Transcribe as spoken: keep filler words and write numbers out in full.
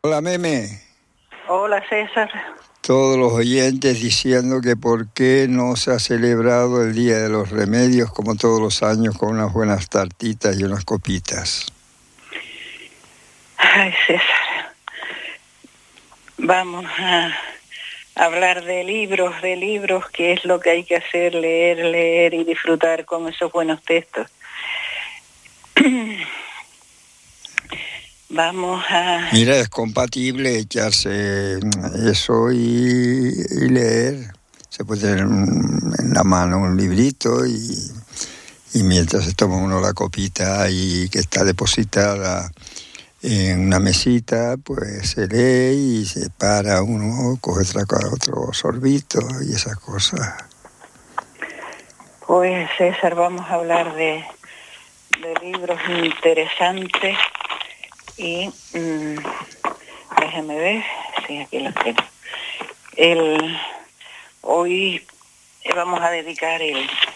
Hola, Meme. Hola, César. Todos los oyentes diciendo que por qué no se ha celebrado el Día de los Remedios como todos los años con unas buenas tartitas y unas copitas. Ay, César. Vamos a hablar de libros, de libros, que es lo que hay que hacer, leer, leer y disfrutar con esos buenos textos. Vamos a... Mira, es compatible echarse eso y, y leer. Se puede tener en la mano un librito y, y mientras se toma uno la copita y que está depositada en una mesita, pues se lee y se para uno, coge otra, otro sorbito y esas cosas. Pues, César, vamos a hablar de, de libros interesantes y mmm, déjame ver, sí, aquí los tengo. El, hoy vamos a dedicar el,